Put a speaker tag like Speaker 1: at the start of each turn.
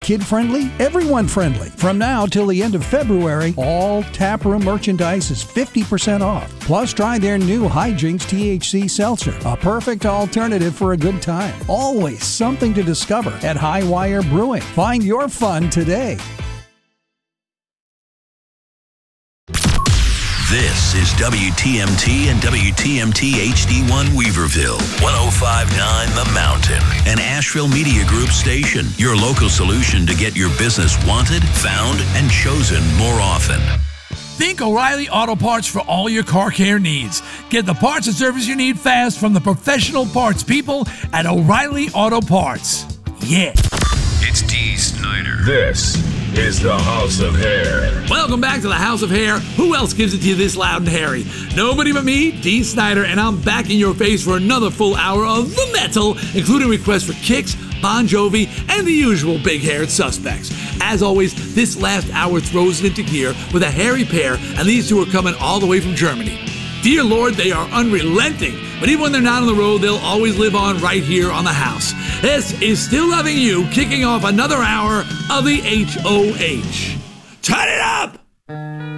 Speaker 1: kid-friendly, everyone-friendly. From now till the end of February, all Taproom merchandise is 50% off. Plus, try their new Hijinks THC Seltzer, a perfect alternative for a good time. Always something to discover at Highwire Brewing. Find your fun today.
Speaker 2: This is WTMT and WTMT HD1 Weaverville, 105.9 The Mountain, an Asheville Media Group station, your local solution to get your business wanted, found, and chosen more often.
Speaker 3: Think O'Reilly Auto Parts for all your car care needs. Get the parts and service you need fast from the professional parts people at O'Reilly Auto Parts. Yeah.
Speaker 2: It's Dee Snider.
Speaker 4: This is the House of Hair.
Speaker 3: Welcome back to the House of Hair. Who else gives it to you this loud and hairy? Nobody but me, Dee Snider, and I'm back in your face for another full hour of the metal, including requests for Kix, Bon Jovi, and the usual big-haired suspects. As always, this last hour throws it into gear with a hairy pair, and these two are coming all the way from Germany. Dear Lord, they are unrelenting, but even when they're not on the road, they'll always live on right here on the house. This is Still Loving You, kicking off another hour of the HOH. Turn it up!